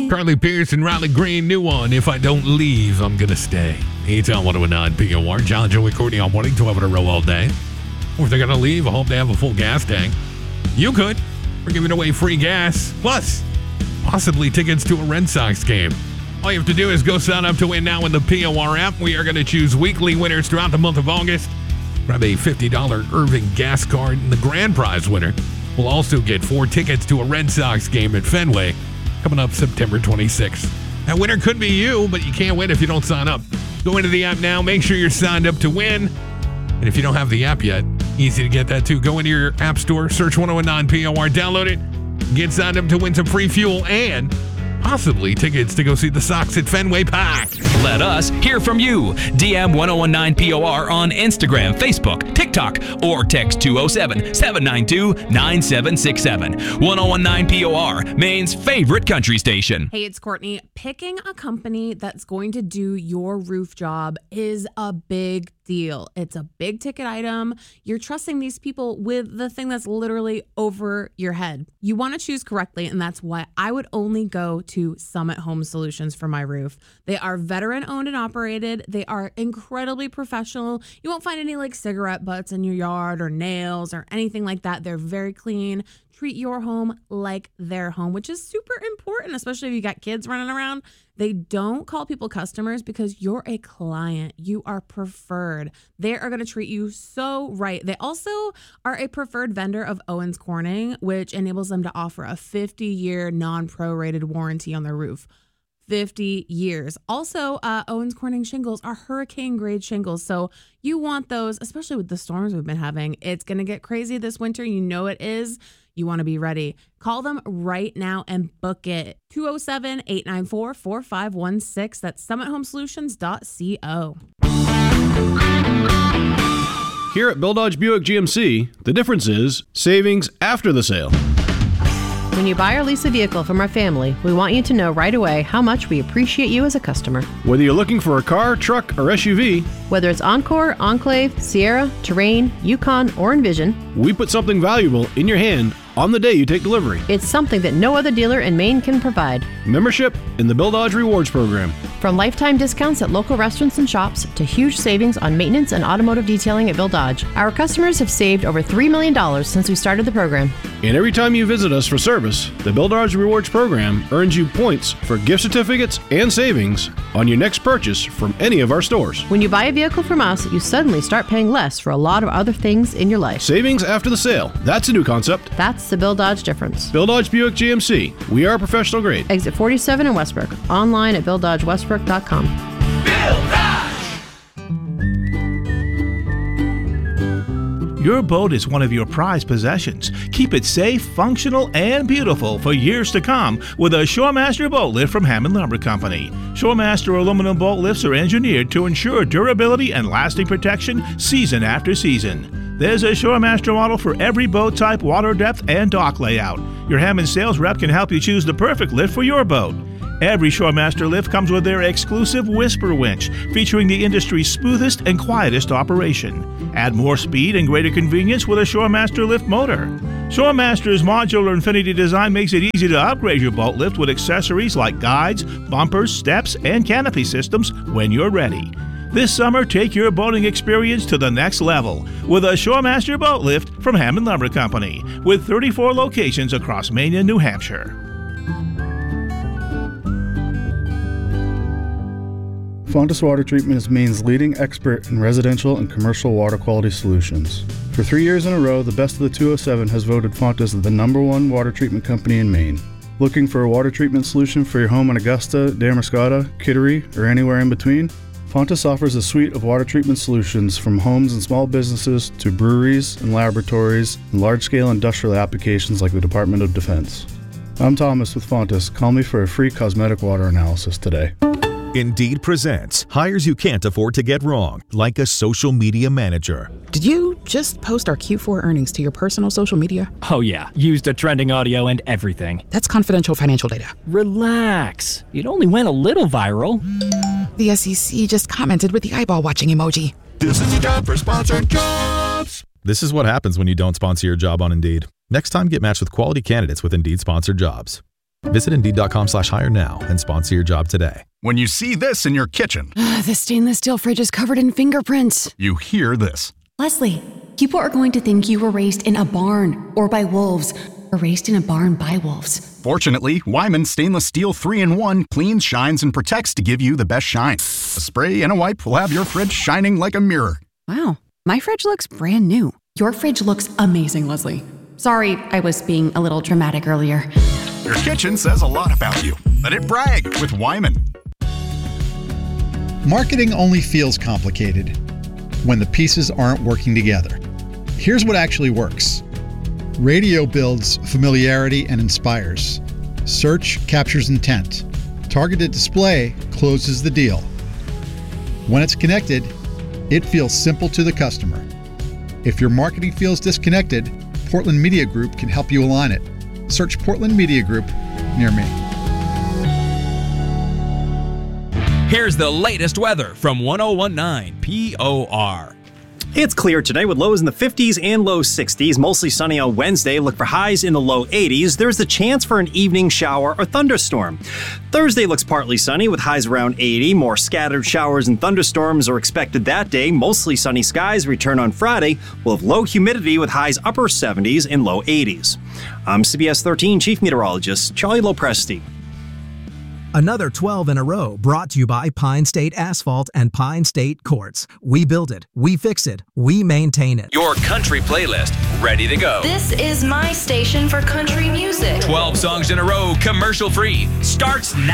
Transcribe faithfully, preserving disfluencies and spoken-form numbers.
me. Carly Pierce and Riley Green, new one. If I don't leave, I'm gonna stay. It's on one oh nine P O R. John, Joey, Courtney on morning, twelve in a row all day. Or if they're gonna leave, I hope they have a full gas tank. You could. We're giving away free gas. Plus, possibly tickets to a Red Sox game. All you have to do is go sign up to win now in the P O R app. We are going to choose weekly winners throughout the month of August. Grab a fifty dollars Irving gas card, and the grand prize winner will also get four tickets to a Red Sox game at Fenway coming up September twenty-sixth. That winner could be you, but you can't win if you don't sign up. Go into the app now. Make sure you're signed up to win. And if you don't have the app yet, easy to get that too. Go into your app store, search one oh nine P O R, download it, get signed up to win some free fuel and possibly tickets to go see the Sox at Fenway Park. Let us hear from you. D M one oh nine P O R on Instagram, Facebook, TikTok, or text two oh seven, seven nine two, nine seven six seven. one oh nine P O R, Maine's favorite country station. Hey, it's Courtney. Picking a company that's going to do your roof job is a big deal. It's a big ticket item. You're trusting these people with the thing that's literally over your head. You want to choose correctly, and that's why I would only go to Summit Home Solutions for my roof. They are veteran owned and operated. They are incredibly professional. You won't find any like cigarette butts in your yard or nails or anything like that. They're very clean. Treat your home like their home, which is super important, especially if you got kids running around. They don't call people customers because you're a client. You are preferred. They are going to treat you so right. They also are a preferred vendor of Owens Corning, which enables them to offer a fifty-year non-prorated warranty on their roof. fifty years. Also, uh, Owens Corning shingles are hurricane-grade shingles, so you want those, especially with the storms we've been having. It's going to get crazy this winter. You know it is. You want to be ready. Call them right now and book it. two oh seven, eight nine four, four five one six. That's summit home solutions dot co. Here at Bill Dodge Buick G M C, the difference is savings after the sale. When you buy or lease a vehicle from our family, we want you to know right away how much we appreciate you as a customer. Whether you're looking for a car, truck, or S U V, whether it's Encore, Enclave, Sierra, Terrain, Yukon, or Envision, we put something valuable in your hand on the day you take delivery. It's something that no other dealer in Maine can provide. Membership in the Bill Dodge Rewards Program. From lifetime discounts at local restaurants and shops to huge savings on maintenance and automotive detailing at Bill Dodge, our customers have saved over three million dollars since we started the program. And every time you visit us for service, the Bill Dodge Rewards Program earns you points for gift certificates and savings on your next purchase from any of our stores. When you buy a vehicle from us, you suddenly start paying less for a lot of other things in your life. Savings after the sale. That's a new concept. That's the Bill Dodge difference. Bill Dodge Buick G M C. We are professional grade. Exit forty-seven in Westbrook. Online at bill dodge westbrook dot com. Bill Dodge! Your boat is one of your prized possessions. Keep it safe, functional, and beautiful for years to come with a Shoremaster boat lift from Hammond Lumber Company. Shoremaster aluminum boat lifts are engineered to ensure durability and lasting protection season after season. There's a Shoremaster model for every boat type, water depth, and dock layout. Your Hammond sales rep can help you choose the perfect lift for your boat. Every Shoremaster lift comes with their exclusive Whisper winch, featuring the industry's smoothest and quietest operation. Add more speed and greater convenience with a Shoremaster lift motor. Shoremaster's modular Infinity design makes it easy to upgrade your boat lift with accessories like guides, bumpers, steps, and canopy systems when you're ready. This summer, take your boating experience to the next level with a Shoremaster boat lift from Hammond Lumber Company, with thirty-four locations across Maine and New Hampshire. Fontis Water Treatment is Maine's leading expert in residential and commercial water quality solutions. For three years in a row, the Best of the two oh seven has voted Fontis the number one water treatment company in Maine. Looking for a water treatment solution for your home in Augusta, Damariscotta, Kittery, or anywhere in between? Fontis offers a suite of water treatment solutions from homes and small businesses to breweries and laboratories and large-scale industrial applications like the Department of Defense. I'm Thomas with Fontis. Call me for a free cosmetic water analysis today. Indeed presents hires you can't afford to get wrong, like a social media manager. Did you just post our Q four earnings to your personal social media? Oh yeah, used a trending audio and everything. That's confidential financial data. Relax. It only went a little viral. The S E C just commented with the eyeball watching emoji. This is the job for sponsored jobs. This is what happens when you don't sponsor your job on Indeed. Next time, get matched with quality candidates with Indeed sponsored jobs. Visit Indeed.com slash hire now and sponsor your job today. When you see this in your kitchen, The stainless steel fridge is covered in fingerprints. you hear this. Leslie, people are going to think you were raised in a barn or by wolves or raised in a barn by wolves. Fortunately, Wyman Stainless Steel three in one cleans, shines, and protects to give you the best shine. A spray and a wipe will have your fridge shining like a mirror. Wow, my fridge looks brand new. Your fridge looks amazing, Leslie. Sorry, I was being a little dramatic earlier. Your kitchen says a lot about you. Let it brag with Wyman. Marketing only feels complicated when the pieces aren't working together. Here's what actually works. Radio builds familiarity and inspires. Search captures intent. Targeted display closes the deal. When it's connected, it feels simple to the customer. If your marketing feels disconnected, Portland Media Group can help you align it. Search Portland Media Group near me. Here's the latest weather from one oh one point nine P O R. It's clear today with lows in the fifties and low sixties. Mostly sunny on Wednesday. Look for highs in the low eighties. There's the chance for an evening shower or thunderstorm. Thursday looks partly sunny with highs around eighty. More scattered showers and thunderstorms are expected that day. Mostly sunny skies return on Friday. We'll have low humidity with highs upper seventies and low eighties. I'm C B S thirteen Chief Meteorologist Charlie Lopresti. Another twelve in a row brought to you by Pine State Asphalt and Pine State Quartz. We build it, we fix it, we maintain it. Your country playlist ready to go. This is my station for country music. twelve songs in a row, commercial free, starts now.